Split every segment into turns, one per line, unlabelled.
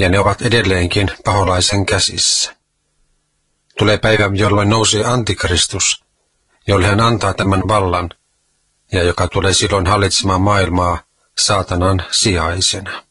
ja ne ovat edelleenkin paholaisen käsissä. Tulee päivä, jolloin nousee Antikristus, jolle hän antaa tämän vallan, ja joka tulee silloin hallitsemaan maailmaa saatanan sijaisena.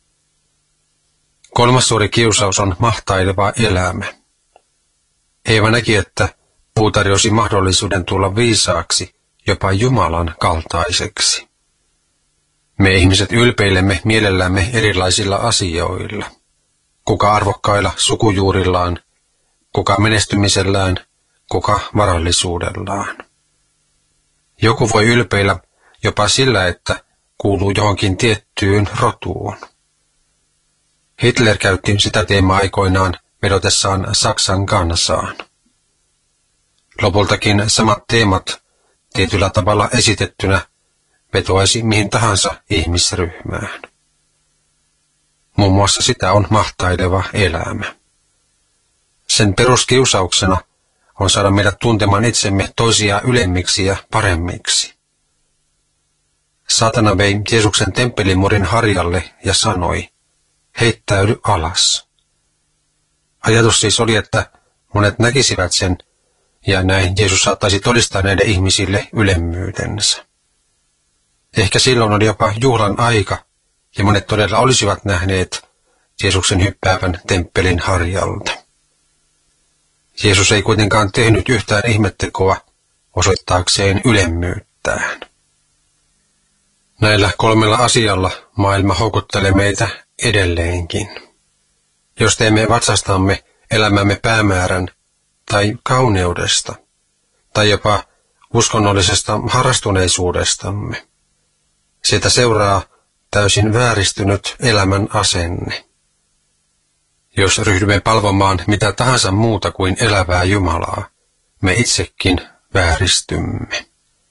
Kolmas suuri kiusaus on mahtaileva elämä. Eeva näki, että puu tarjosi mahdollisuuden tulla viisaaksi, jopa Jumalan kaltaiseksi. Me ihmiset ylpeilemme mielellämme erilaisilla asioilla. Kuka arvokkailla sukujuurillaan, kuka menestymisellään, kuka varallisuudellaan. Joku voi ylpeillä jopa sillä, että kuuluu johonkin tiettyyn rotuun. Hitler käytti sitä teemaa aikoinaan vedotessaan Saksan kansaan. Lopultakin samat teemat tietyllä tavalla esitettynä vetoaisi mihin tahansa ihmisryhmään. Muun muassa sitä on mahtaileva elämä. Sen peruskiusauksena on saada meidät tuntemaan itsemme toisia ylemmiksi ja paremmiksi. Saatana vei Jeesuksen temppelimurin harjalle ja sanoi, heittäydy alas. Ajatus siis oli, että monet näkisivät sen, ja näin Jeesus saattaisi todistaa näille ihmisille ylemmyytensä. Ehkä silloin oli jopa juhlan aika, ja monet todella olisivat nähneet Jeesuksen hyppäävän temppelin harjalta. Jeesus ei kuitenkaan tehnyt yhtään ihmettekoa osoittaakseen ylemmyyttään. Näillä kolmella asialla maailma houkuttelee meitä edelleenkin. Jos teemme vatsastamme elämämme päämäärän tai kauneudesta, tai jopa uskonnollisesta harrastuneisuudestamme, siitä seuraa täysin vääristynyt elämän asenne. Jos ryhdymme palvomaan mitä tahansa muuta kuin elävää Jumalaa, me itsekin vääristymme.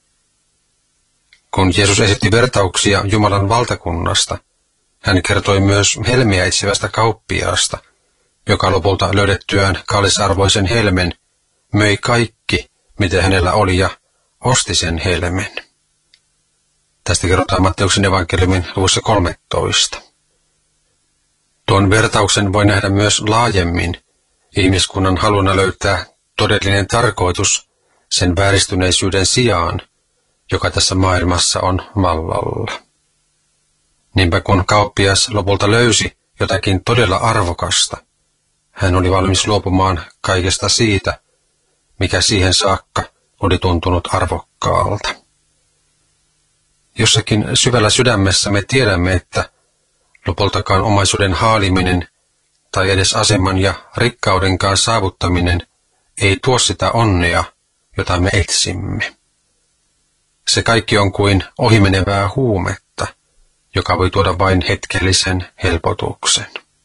Kun Jeesus esitti vertauksia Jumalan valtakunnasta, hän kertoi myös helmiä etsivästä kauppiaasta, joka lopulta löydettyään kallisarvoisen helmen möi kaikki, mitä hänellä oli, ja osti sen helmen. Tästä kerrotaan Matteuksen evankeliumin luvussa 13. Tuon vertauksen voi nähdä myös laajemmin ihmiskunnan haluna löytää todellinen tarkoitus sen vääristyneisyyden sijaan, joka tässä maailmassa on vallalla. Niinpä kun kauppias lopulta löysi jotakin todella arvokasta, hän oli valmis luopumaan kaikesta siitä, mikä siihen saakka oli tuntunut arvokkaalta. Jossakin syvällä sydämessä me tiedämme, että lopultakaan omaisuuden haaliminen tai edes aseman ja rikkaudenkaan saavuttaminen ei tuo sitä onnea, jota me etsimme. Se kaikki on kuin ohimenevää huumetta, joka voi tuoda vain hetkellisen helpotuksen.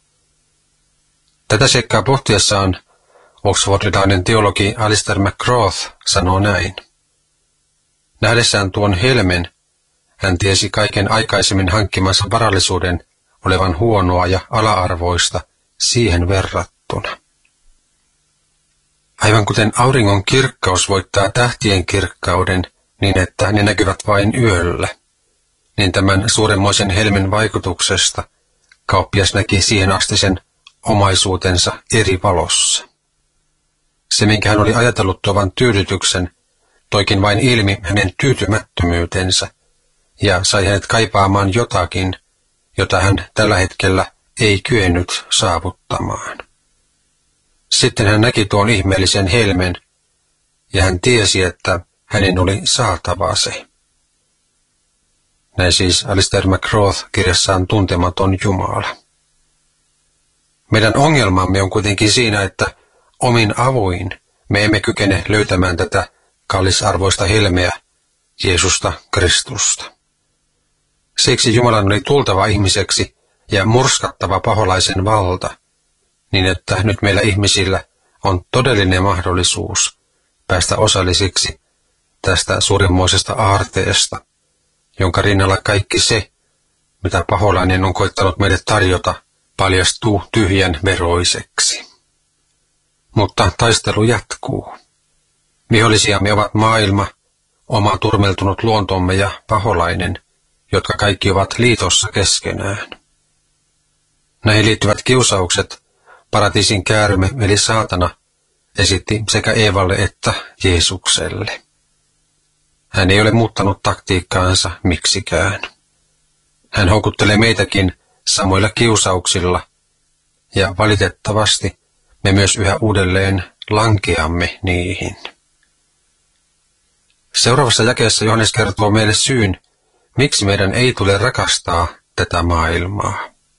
Tätä seikkaa pohtiessaan oxfordilainen teologi Alistair McGrath sanoo näin. Nähdessään tuon helmen, hän tiesi kaiken aikaisemmin hankkimansa varallisuuden olevan huonoa ja ala-arvoista siihen verrattuna. Aivan kuten auringon kirkkaus voittaa tähtien kirkkauden niin, että ne näkyvät vain yöllä, niin tämän suuremmoisen helmen vaikutuksesta kauppias näki siihen asti sen omaisuutensa eri valossa. Se, minkä hän oli ajatellut tuovan tyydytyksen, toikin vain ilmi hänen tyytymättömyytensä ja sai hänet kaipaamaan jotakin, jota hän tällä hetkellä ei kyennyt saavuttamaan. Sitten hän näki tuon ihmeellisen helmen, ja hän tiesi, että hänen oli saatava se. Näin siis Alistair McGrath kirjassaan Tuntematon Jumala. Meidän ongelmamme on kuitenkin siinä, että omin avuin me emme kykene löytämään tätä kallisarvoista helmeä, Jeesusta Kristusta. Siksi Jumalan oli tultava ihmiseksi ja murskattava paholaisen valta, niin että nyt meillä ihmisillä on todellinen mahdollisuus päästä osallisiksi tästä suurimmoisesta aarteesta, jonka rinnalla kaikki se, mitä paholainen on koittanut meille tarjota, paljastuu tyhjän veroiseksi. Mutta taistelu jatkuu. Vihollisiamme ovat maailma, oma turmeltunut luontomme ja paholainen, jotka kaikki ovat liitossa keskenään. Näihin liittyvät kiusaukset paratiisin käärme eli saatana esitti sekä Eevalle että Jeesukselle. Hän ei ole muuttanut taktiikkaansa miksikään. Hän houkuttelee meitäkin samoilla kiusauksilla, ja valitettavasti me myös yhä uudelleen lankeamme niihin. Seuraavassa jakeessa Johannes kertoo meille syyn, miksi meidän ei tule rakastaa tätä maailmaa.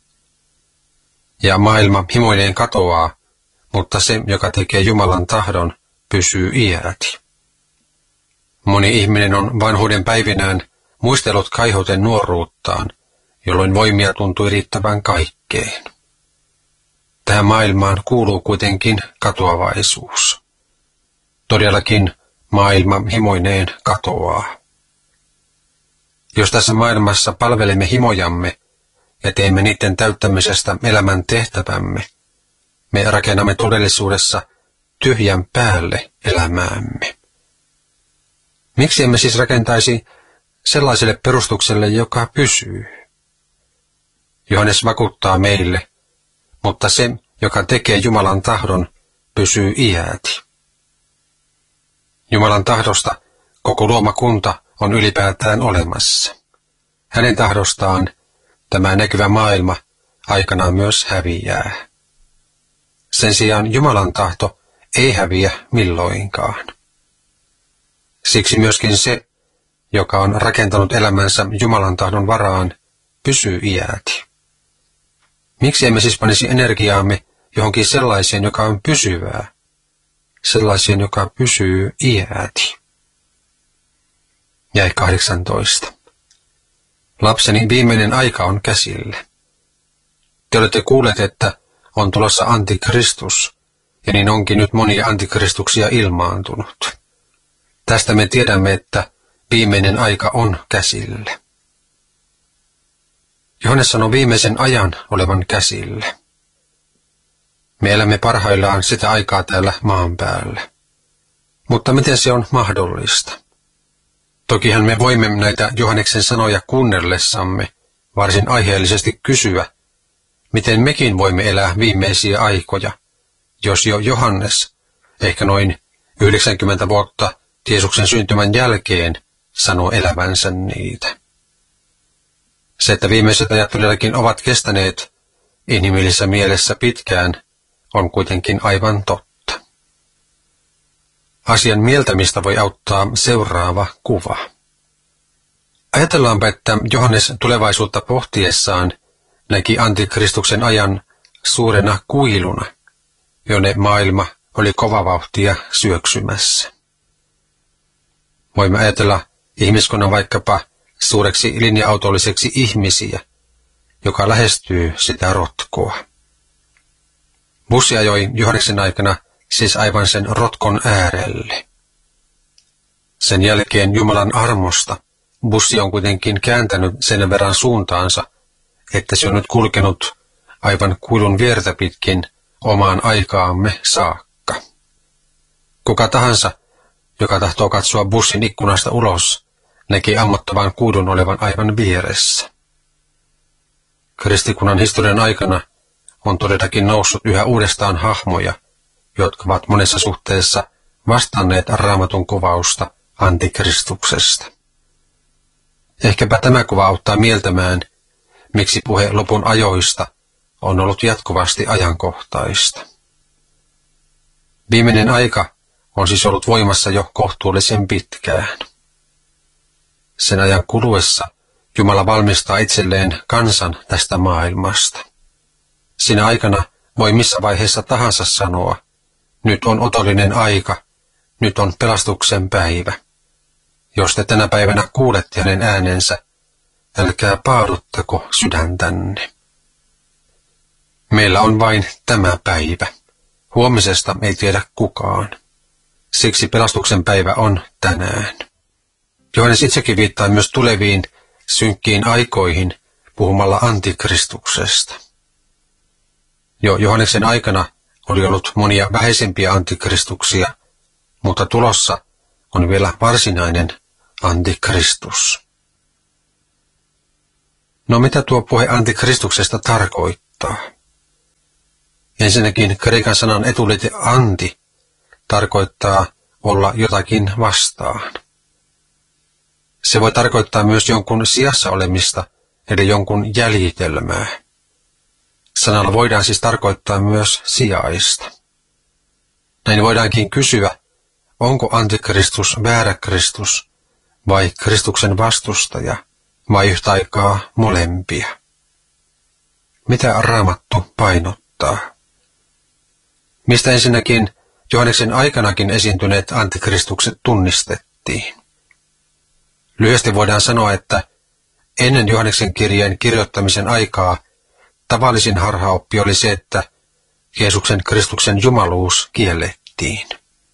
Ja maailma himoineen katoaa, mutta se, joka tekee Jumalan tahdon, pysyy iäti. Moni ihminen on vanhuuden päivinään muistellut kaihoten nuoruuttaan, jolloin voimia tuntui riittävän kaikkeen. Tähän maailmaan kuuluu kuitenkin katoavaisuus. Todellakin maailma himoineen katoaa. Jos tässä maailmassa palvelemme himojamme ja teemme niiden täyttämisestä elämän tehtävämme, me rakennamme todellisuudessa tyhjän päälle elämäämme. Miksi emme siis rakentaisi sellaiselle perustukselle, joka pysyy? Johannes vakuuttaa meille, mutta se, joka tekee Jumalan tahdon, pysyy iäti. Jumalan tahdosta koko luomakunta on ylipäätään olemassa. Hänen tahdostaan tämä näkyvä maailma aikanaan myös häviää. Sen sijaan Jumalan tahto ei häviä milloinkaan. Siksi myöskin se, joka on rakentanut elämänsä Jumalan tahdon varaan, pysyy iäti. Miksi emme siis panisi energiaamme johonkin sellaiseen, joka on pysyvää, sellaiseen, joka pysyy iäti? Jae 18. Lapseni, viimeinen aika on käsillä. Te olette kuulleet, että on tulossa antikristus, ja niin onkin nyt monia antikristuksia ilmaantunut. Tästä me tiedämme, että viimeinen aika on käsillä. Johannes sanoo viimeisen ajan olevan käsillä. Me elämme parhaillaan sitä aikaa täällä maan päällä. Mutta miten se on mahdollista? Tokihan me voimme näitä Johanneksen sanoja kuunnellessamme varsin aiheellisesti kysyä, miten mekin voimme elää viimeisiä aikoja, jos jo Johannes, ehkä noin 90 vuotta Jeesuksen syntymän jälkeen, sanoo elävänsä niitä. Se, että viimeiset ajat todellakin ovat kestäneet inhimillisessä mielessä pitkään, on kuitenkin aivan totta. Asian mieltämistä voi auttaa seuraava kuva. Ajatellaanpa, että Johannes tulevaisuutta pohtiessaan näki antikristuksen ajan suurena kuiluna, jonne maailma oli kova vauhtia syöksymässä. Voimme ajatella ihmiskunnan vaikkapa suureksi linja-autolliseksi ihmisiä, joka lähestyy sitä rotkoa. Bussi ajoi Johanneksen aikana siis aivan sen rotkon äärelle. Sen jälkeen Jumalan armosta bussi on kuitenkin kääntänyt sen verran suuntaansa, että se on nyt kulkenut aivan kuilun viertä pitkin omaan aikaamme saakka. Kuka tahansa, joka tahtoo katsoa bussin ikkunasta ulos, näki ammottavan kuidun olevan aivan vieressä. Kristikunnan historian aikana on todellakin noussut yhä uudestaan hahmoja, jotka ovat monessa suhteessa vastanneet Raamatun kuvausta antikristuksesta. Ehkäpä tämä kuva auttaa mieltämään, miksi puhe lopun ajoista on ollut jatkuvasti ajankohtaista. Viimeinen aika on siis ollut voimassa jo kohtuullisen pitkään. Sen ajan kuluessa Jumala valmistaa itselleen kansan tästä maailmasta. Sinä aikana voi missä vaiheessa tahansa sanoa, nyt on otollinen aika, nyt on pelastuksen päivä. Jos te tänä päivänä kuulette hänen äänensä, älkää paaduttako sydäntänne. Meillä on vain tämä päivä. Huomisesta ei tiedä kukaan. Siksi pelastuksen päivä on tänään. Johannes itsekin viittaa myös tuleviin synkkiin aikoihin puhumalla antikristuksesta. Jo Johanneksen aikana oli ollut monia vähäisempiä antikristuksia, mutta tulossa on vielä varsinainen antikristus. No mitä tuo puhe antikristuksesta tarkoittaa? painottaa. Ensinnäkin kreikan sanan etuliite anti tarkoittaa olla jotakin vastaan. Se voi tarkoittaa myös jonkun sijassa olemista, eli jonkun jäljitelmää. Sanalla voidaan siis tarkoittaa myös sijaista. Näin voidaankin kysyä, onko antikristus väärä Kristus vai Kristuksen vastustaja vai yhtä aikaa molempia? Mitä Raamattu painottaa? Mistä ensinnäkin Johanneksen aikanakin esiintyneet antikristukset tunnistettiin? Lyhyesti voidaan sanoa, että ennen Johanneksen kirjeen kirjoittamisen aikaa tavallisin harhaoppi oli se, että Jeesuksen Kristuksen jumaluus kiellettiin.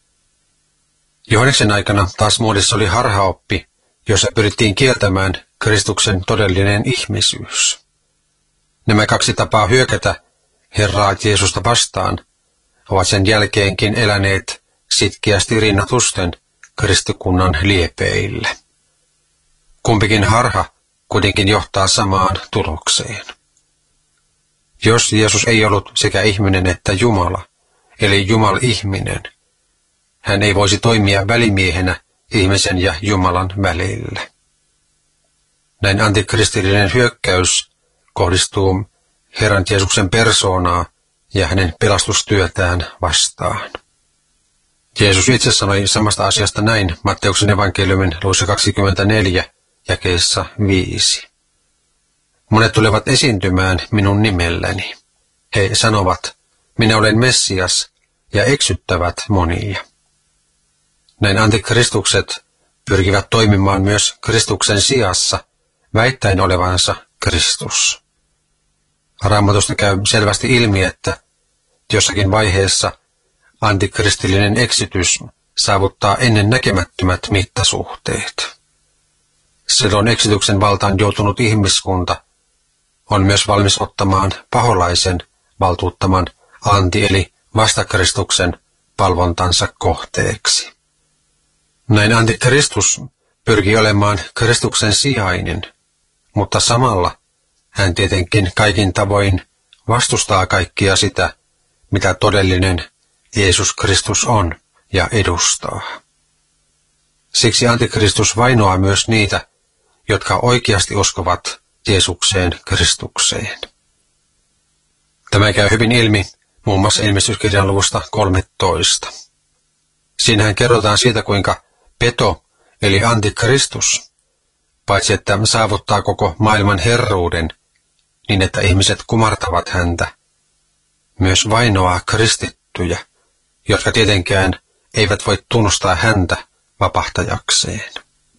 Johanneksen aikana taas muodissa oli harhaoppi, jossa pyrittiin kieltämään Kristuksen todellinen ihmisyys. Nämä kaksi tapaa hyökätä Herraa Jeesusta vastaan ovat sen jälkeenkin eläneet sitkeästi rinnatusten kristikunnan liepeille. Kumpikin harha kuitenkin johtaa samaan tulokseen. Jos Jeesus ei ollut sekä ihminen että Jumala, eli Jumal-ihminen, hän ei voisi toimia välimiehenä ihmisen ja Jumalan välillä. Näin antikristillinen hyökkäys kohdistuu Herran Jeesuksen persoonaa ja hänen pelastustyötään vastaan. Jeesus itse sanoi samasta asiasta näin Matteuksen evankeliumin luvussa 24 jakeessa 5. Monet tulevat esiintymään minun nimelläni. He sanovat, minä olen Messias, ja eksyttävät monia. Näin antikristukset pyrkivät toimimaan myös Kristuksen sijassa, väittäen olevansa Kristus. Raamatusta käy selvästi ilmi, että jossakin vaiheessa antikristillinen eksytys saavuttaa ennen näkemättömät mittasuhteet. Silloin eksytyksen valtaan joutunut ihmiskunta on myös valmis ottamaan paholaisen valtuuttaman eli vastakristuksen palvontansa kohteeksi. Näin antikristus pyrkii olemaan Kristuksen sijainen, mutta samalla hän tietenkin kaikin tavoin vastustaa kaikkia sitä, mitä todellinen Jeesus Kristus on ja edustaa. Siksi antikristus vainoaa myös niitä, jotka oikeasti uskovat Jeesukseen Kristukseen. Tämä käy hyvin ilmi muun muassa ilmestyskirjan luvusta 13. Siinähän kerrotaan siitä, kuinka peto, eli antikristus, paitsi että saavuttaa koko maailman herruuden, niin että ihmiset kumartavat häntä, myös vainoaa kristittyjä, jotka tietenkään eivät voi tunnustaa häntä vapahtajakseen.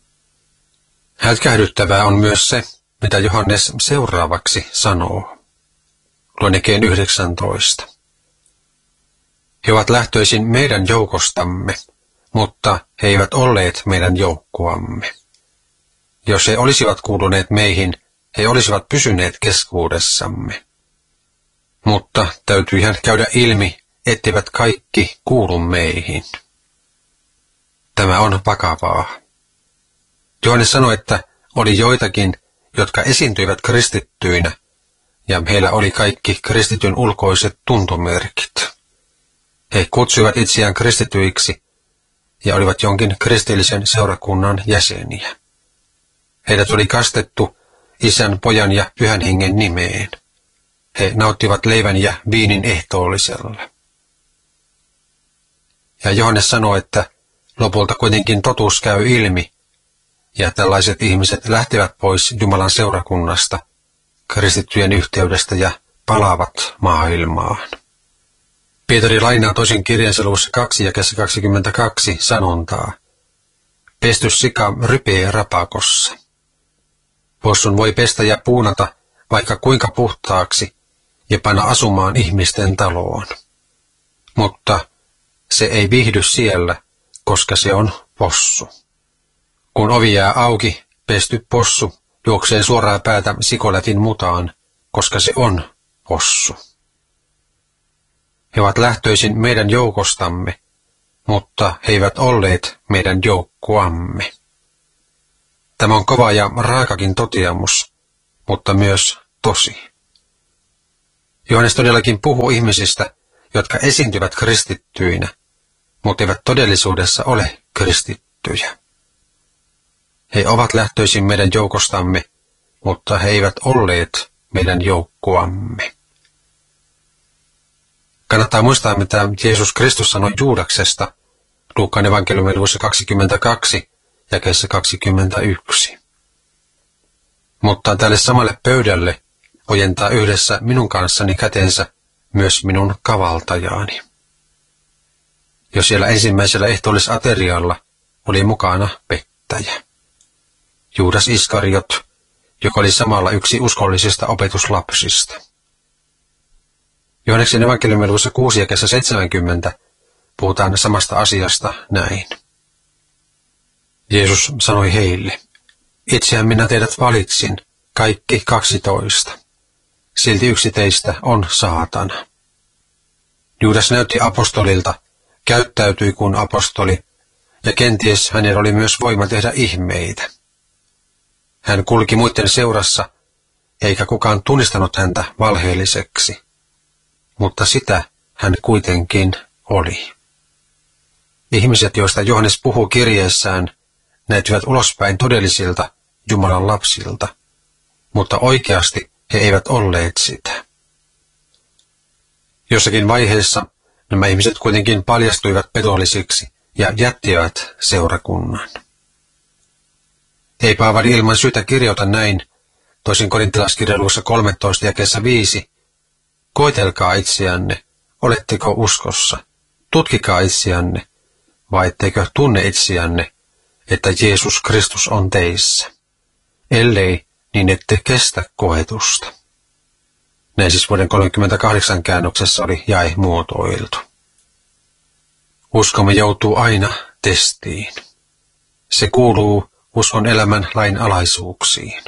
Hätkähdyttävää on myös se, mitä Johannes seuraavaksi sanoo. Luen jakeen 19. He ovat lähtöisin meidän joukostamme, mutta he eivät olleet meidän joukkoamme. Jos he olisivat kuuluneet meihin, he olisivat pysyneet keskuudessamme. Mutta täytyihän käydä ilmi, etteivät kaikki kuulu meihin. Tämä on vakavaa. Johannes sanoi, että oli joitakin, jotka esiintyivät kristittyinä, ja heillä oli kaikki kristityn ulkoiset tuntomerkit. He kutsuivat itseään kristityiksi ja olivat jonkin kristillisen seurakunnan jäseniä. Heidät oli kastettu Isän, Pojan ja Pyhän Hengen nimeen. He nauttivat leivän ja viinin ehtoollisella. Ja Johannes sanoi, että lopulta kuitenkin totuus käy ilmi, ja tällaiset ihmiset lähtevät pois Jumalan seurakunnasta, kristittyjen yhteydestä ja palaavat maailmaan. Pietari lainaa toisen kirjansa luvussa 2 jakeessa 22 sanontaa. Pesty sika rypee rapakossa. Possun voi pestä ja puunata vaikka kuinka puhtaaksi ja panna asumaan ihmisten taloon. Mutta se ei viihdy siellä, koska se on possu. Kun ovi jää auki, pesty possu juoksee suoraan päätä sikolätin mutaan, koska se on possu. He ovat lähtöisin meidän joukostamme, mutta he eivät olleet meidän joukkoamme. Tämä on kova ja raakakin toteamus, mutta myös tosi. Johannes todellakin puhuu ihmisistä, jotka esiintyvät kristittyinä, mutta eivät todellisuudessa ole kristittyjä. He ovat lähtöisin meidän joukostamme, mutta he eivät olleet meidän joukkoamme. Kannattaa muistaa, mitä Jeesus Kristus sanoi Juudaksesta Luukkaan evankeliumin luvussa 22, jakeessa 21. Mutta tälle samalle pöydälle ojentaa yhdessä minun kanssani kätensä myös minun kavaltajaani. Jo siellä ensimmäisellä ehtoollisaterialla oli mukana pettäjä. Juudas Iskariot, joka oli samalla yksi uskollisista opetuslapsista. Johanneksen evankeliumin luvussa 6 jakeessa 70 puhutaan samasta asiasta näin. Jeesus sanoi heille, itsehän minä teidät valitsin, kaikki 12. Silti yksi teistä on saatana. Juudas näytti apostolilta, käyttäytyi kuin apostoli, ja kenties hänellä oli myös voima tehdä ihmeitä. Hän kulki muiden seurassa, eikä kukaan tunnistanut häntä valheelliseksi, mutta sitä hän kuitenkin oli. Ihmiset, joista Johannes puhuu kirjeessään, näyttivät ulospäin todellisilta Jumalan lapsilta, mutta oikeasti he eivät olleet sitä. Jossakin vaiheessa nämä ihmiset kuitenkin paljastuivat petollisiksi ja jättivät seurakunnan. Ei Paavali ilman syytä kirjoita näin, toisin korintalaiskirjan luvussa 13 jakeessa 5. Koetelkaa itseänne, oletteko uskossa, tutkikaa itseänne, vai etteikö tunne itseänne, että Jeesus Kristus on teissä. Ellei, niin ette kestä koetusta. Näin siis vuoden 38 käännöksessä oli jae muotoiltu. Uskomme joutuu aina testiin. Se kuuluu uskon elämän lainalaisuuksiin.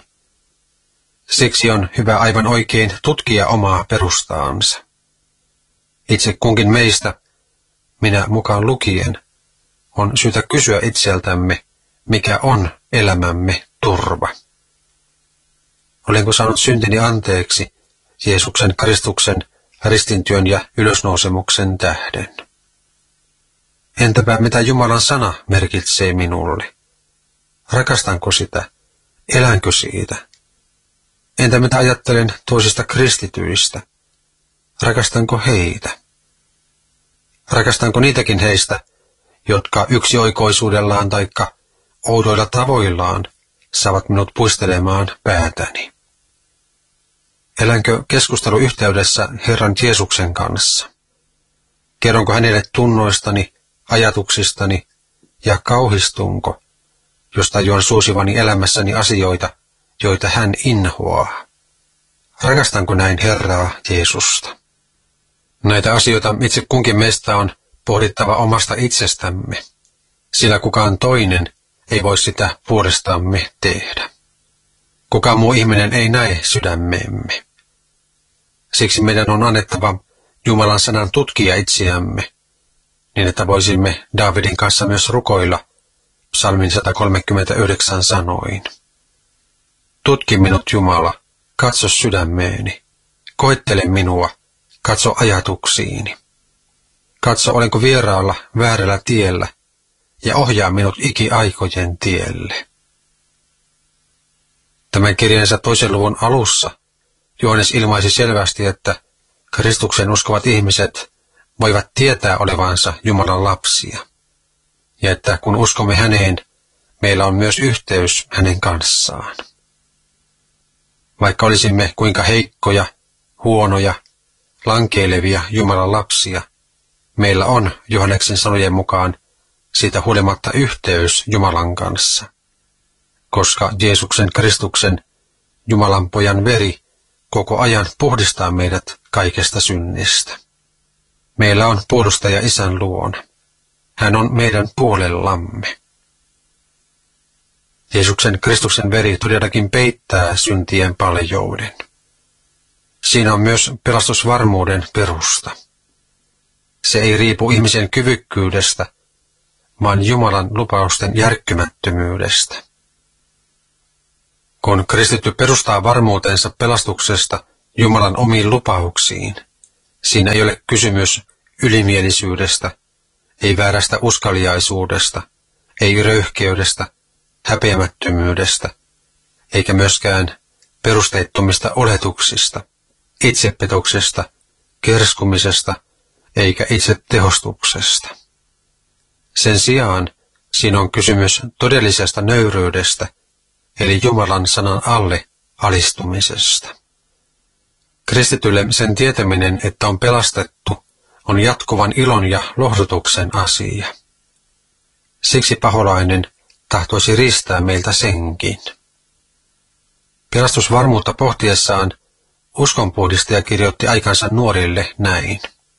Siksi on hyvä aivan oikein tutkia omaa perustaansa. Itse kunkin meistä, minä mukaan lukien, on syytä kysyä itseltämme, mikä on elämämme turva. Olenko saanut syntini anteeksi Jeesuksen Kristuksen ristintyön ja ylösnousemuksen tähden? Entäpä mitä Jumalan sana merkitsee minulle? Rakastanko sitä? Elänkö siitä? Entä mitä ajattelen toisista kristityistä? Rakastanko heitä? Rakastanko niitäkin heistä, jotka yksioikoisuudellaan taikka oudoilla tavoillaan saavat minut puistelemaan päätäni? Elänkö keskusteluyhteydessä Herran Jeesuksen kanssa? Kerronko hänelle tunnoistani, ajatuksistani ja kauhistunko, jos tajuan suosivani elämässäni asioita, joita hän inhoaa? Rakastanko näin Herraa Jeesusta? Näitä asioita itse kunkin meistä on pohdittava omasta itsestämme, sillä kukaan toinen ei voi sitä puolestamme tehdä. Kukaan muu ihminen ei näe sydämeemme. Siksi meidän on annettava Jumalan sanan tutkia itseämme, niin että voisimme Daavidin kanssa myös rukoilla psalmin 139 sanoin. Tutki minut Jumala, katso sydämeeni, koettele minua, katso ajatuksiini. Katso, olenko vieraalla väärällä tiellä, ja ohjaa minut ikiaikojen tielle. Tämän kirjansa 2. luvun alussa Johannes ilmaisi selvästi, että Kristuksen uskovat ihmiset voivat tietää olevansa Jumalan lapsia, ja että kun uskomme häneen, meillä on myös yhteys hänen kanssaan. Vaikka olisimme kuinka heikkoja, huonoja, lankeilevia Jumalan lapsia, meillä on Johanneksen sanojen mukaan siitä huolimatta yhteys Jumalan kanssa, koska Jeesuksen Kristuksen, Jumalan pojan veri, koko ajan puhdistaa meidät kaikesta synnistä. Meillä on puolustaja Isän luona. Hän on meidän puolellamme. Jeesuksen Kristuksen veri todellakin peittää syntien paljouden. Siinä on myös pelastusvarmuuden perusta. Se ei riipu ihmisen kyvykkyydestä, vaan Jumalan lupausten järkkymättömyydestä. Kun kristitty perustaa varmuutensa pelastuksesta Jumalan omiin lupauksiin. Siinä ei ole kysymys ylimielisyydestä, ei väärästä uskaliaisuudesta, ei röyhkeydestä, häpeämättömyydestä, eikä myöskään perusteettomista oletuksista, itsepetoksesta, kerskumisesta eikä itsetehostuksesta. Sen sijaan siinä on kysymys todellisesta nöyryydestä, eli Jumalan sanan alle alistumisesta. Kristitylle sen tietäminen, että on pelastettu, on jatkuvan ilon ja lohdutuksen asia. Siksi paholainen tahtoisi riistää meiltä senkin. Pelastusvarmuutta pohtiessaan uskonpuhdistaja kirjoitti aikansa nuorille näin.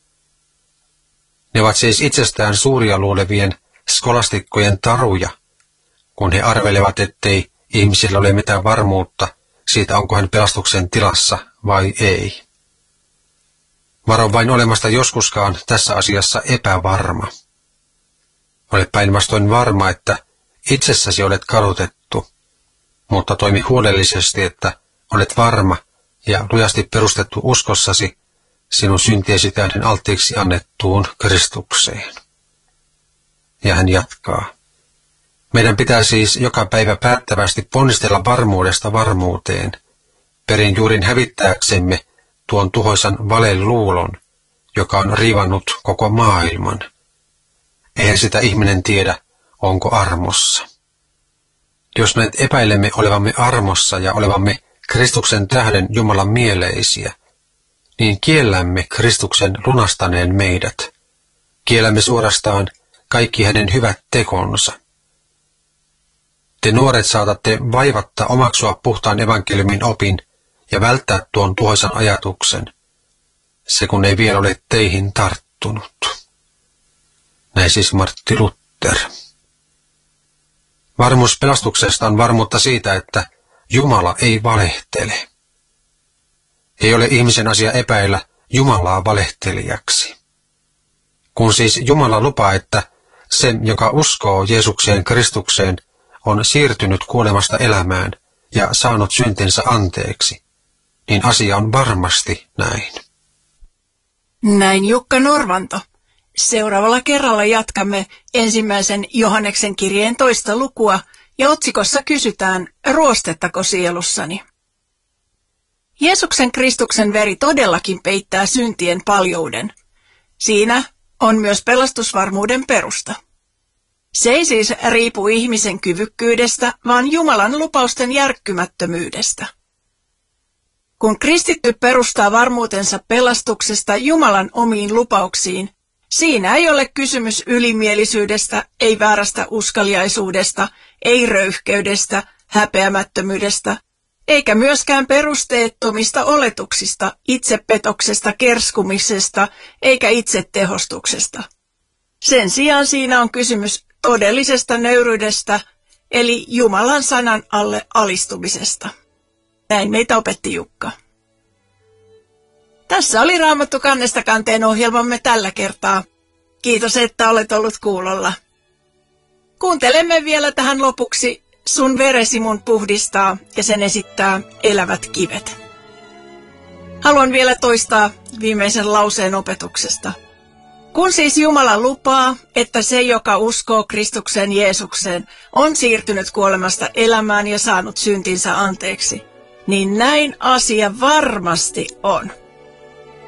Ne ovat siis itsestään suuria luulevien skolastikkojen taruja, kun he arvelevat, ettei ihmisillä ole mitään varmuutta siitä, onko hän pelastuksen tilassa vai ei. Varo vain olemasta joskuskaan tässä asiassa epävarma. Ole päinvastoin varma, että itsessäsi olet kadotettu, mutta toimi huolellisesti, että olet varma ja lujasti perustettu uskossasi sinun syntiesi tähden alttiiksi annettuun Kristukseen. Ja hän jatkaa. Meidän pitää siis joka päivä päättävästi ponnistella varmuudesta varmuuteen, perin juurin hävittääksemme tuon tuhoisan valeluulon, joka on riivannut koko maailman. Eihän sitä ihminen tiedä, onko armossa. Jos me epäilemme olevamme armossa ja olevamme Kristuksen tähden Jumalan mieleisiä, niin kiellämme Kristuksen lunastaneen meidät. Kiellämme suorastaan kaikki hänen hyvät tekonsa. Te nuoret saatatte vaivatta omaksua puhtaan evankeliumin opin ja välttää tuon tuhoisan ajatuksen, se kun ei vielä ole teihin tarttunut. Näin siis Martti Luther. Varmuus pelastuksesta on varmuutta siitä, että Jumala ei valehtele. Ei ole ihmisen asia epäillä Jumalaa valehtelijaksi. Kun siis Jumala lupaa, että se, joka uskoo Jeesukseen Kristukseen, on siirtynyt kuolemasta elämään ja saanut syntinsä anteeksi, niin asia on varmasti näin.
Näin Jukka Norvanto. Seuraavalla kerralla jatkamme 1. Johanneksen kirjeen 2. lukua ja otsikossa kysytään, ruostettako sielussani? Jeesuksen Kristuksen veri todellakin peittää syntien paljouden. Siinä on myös pelastusvarmuuden perusta. Se ei siis riipu ihmisen kyvykkyydestä, vaan Jumalan lupausten järkkymättömyydestä. Kun kristitty perustaa varmuutensa pelastuksesta Jumalan omiin lupauksiin, siinä ei ole kysymys ylimielisyydestä, ei väärästä uskaliaisuudesta, ei röyhkeydestä, häpeämättömyydestä, eikä myöskään perusteettomista oletuksista, itsepetoksesta, kerskumisesta eikä itsetehostuksesta. Sen sijaan siinä on kysymys todellisesta nöyryydestä, eli Jumalan sanan alle alistumisesta. Näin meitä opetti Jukka. Tässä oli Raamattu kannesta kanteen ohjelmamme tällä kertaa. Kiitos, että olet ollut kuulolla. Kuuntelemme vielä tähän lopuksi Sun veresi mun puhdistaa ja sen esittää Elävät kivet. Haluan vielä toistaa viimeisen lauseen opetuksesta. Kun siis Jumala lupaa, että se, joka uskoo Kristuksen Jeesukseen, on siirtynyt kuolemasta elämään ja saanut syntinsä anteeksi, niin näin asia varmasti on.